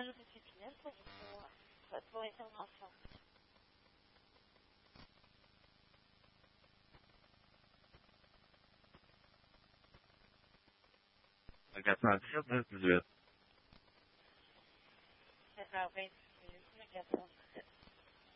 do sentimento de sua entonação. Negação, deixa eu ver. Realmente, isso, negação.